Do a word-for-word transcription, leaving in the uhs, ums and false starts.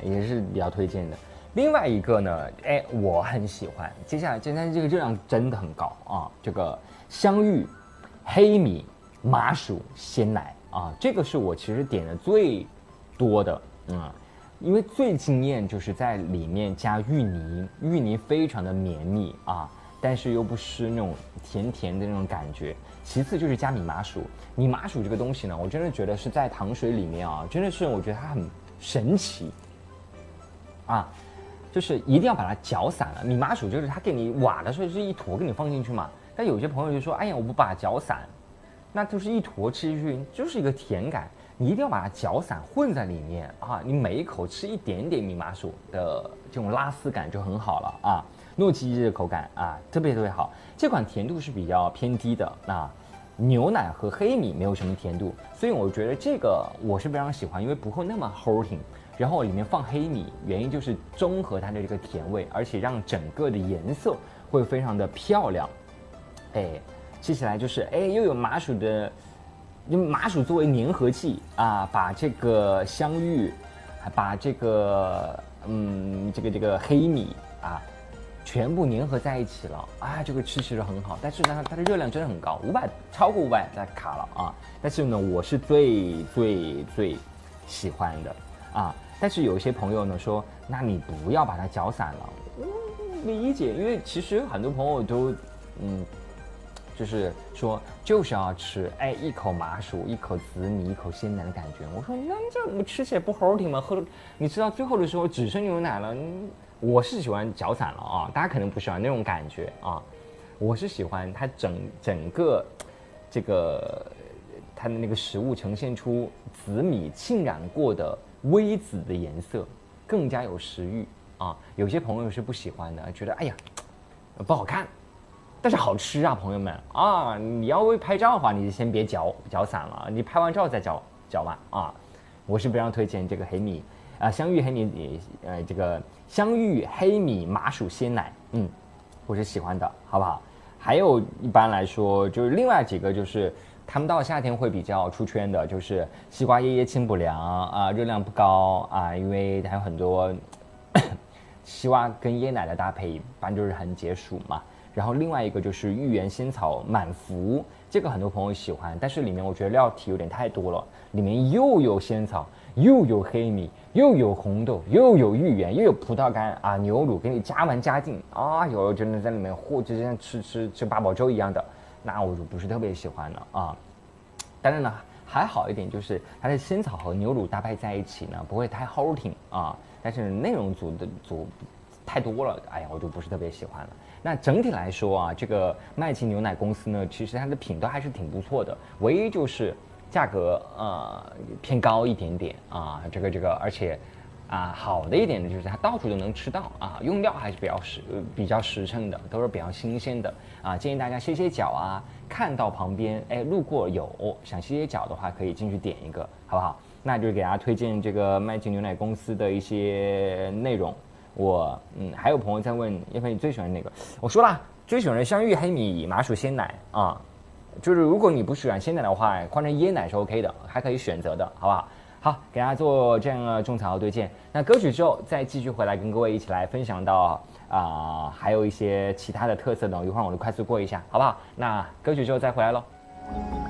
也是比较推荐的。另外一个呢，哎，我很喜欢。接下来，今天这个热量真的很高啊！这个香芋、黑米、麻薯、鲜奶啊，这个是我其实点的最多的，嗯，因为最惊艳就是在里面加芋泥，芋泥非常的绵密啊，但是又不失那种甜甜的那种感觉。其次就是加米麻薯，米麻薯这个东西呢，我真的觉得是在糖水里面啊，真的是我觉得它很神奇啊。就是一定要把它搅散了。米麻薯就是它给你挖的时候是一坨给你放进去嘛，但有些朋友就说，哎呀，我不把它搅散，那就是一坨吃进去就是一个甜感。你一定要把它搅散混在里面啊，你每一口吃一点点米麻薯的这种拉丝感就很好了啊，糯叽叽的口感啊，特别特别好。这款甜度是比较偏低的啊。牛奶和黑米没有什么甜度，所以我觉得这个我是非常喜欢，因为不会那么齁挺。然后里面放黑米，原因就是中和它的这个甜味，而且让整个的颜色会非常的漂亮。哎，吃起来就是哎又有麻薯的，因为麻薯作为粘合剂啊，把这个香芋，把这个嗯这个这个黑米啊，全部粘合在一起了啊，这个吃起来很好。但是呢，它的热量真的很高，五百超过五百在卡了啊。但是呢，我是最最最喜欢的啊。但是有一些朋友呢说，那你不要把它搅散了。嗯，理解，因为其实很多朋友都，嗯，就是说就是要吃，哎，一口麻薯，一口紫米，一口鲜奶的感觉。我说那这我吃起来不齁挺吗？喝，你吃到最后的时候只剩牛奶了。我是喜欢搅散了啊，大家可能不喜欢那种感觉啊。我是喜欢它整整个这个它的那个食物呈现出紫米浸染过的微紫的颜色，更加有食欲啊。有些朋友是不喜欢的，觉得哎呀不好看，但是好吃啊，朋友们啊！你要为拍照的话，你就先别搅搅散了，你拍完照再搅搅嘛啊！我是非常推荐这个黑米啊，香芋黑米呃这个香芋黑米麻薯鲜奶，嗯，我是喜欢的，好不好？还有一般来说就是另外几个就是他们到夏天会比较出圈的，就是西瓜叶叶清补凉啊，热量不高啊，因为它有很多西瓜跟椰奶的搭配，一般就是很解暑嘛。然后另外一个就是芋圆仙草满福，这个很多朋友喜欢，但是里面我觉得料体有点太多了，里面又有仙草，又有黑米，又有红豆，又有芋圆，又有葡萄干啊，牛乳给你加完加进啊，有真的在里面或者像吃吃吃八宝粥一样的，那我就不是特别喜欢了啊。当然呢，还好一点就是它的仙草和牛乳搭配在一起呢，不会太齁挺啊，但是内容组的组太多了，哎呀，我就不是特别喜欢了。那整体来说啊，这个麦琪牛奶公司呢，其实它的品都还是挺不错的，唯一就是价格呃偏高一点点啊，这个这个，而且啊好的一点呢，就是它到处都能吃到啊，用料还是比较实比较实诚的，都是比较新鲜的啊，建议大家歇歇脚啊，看到旁边哎路过有想歇歇脚的话，可以进去点一个，好不好？那就是给大家推荐这个麦琪牛奶公司的一些内容。我嗯，还有朋友在问，叶飞你最喜欢哪个？我说了，最喜欢的香芋黑米麻薯鲜奶啊，就是如果你不喜欢鲜奶的话，换成椰奶是 OK 的，还可以选择的，好不好？好，给大家做这样的种草和推荐。那歌曲之后再继续回来跟各位一起来分享到啊、呃，还有一些其他的特色呢，一会儿我就快速过一下，好不好？那歌曲之后再回来喽。